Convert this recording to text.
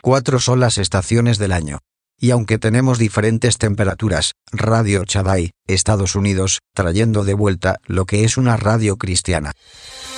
4 son las estaciones del año. Y aunque tenemos diferentes temperaturas, Radio Shaddai, Estados Unidos, trayendo de vuelta lo que es una radio cristiana.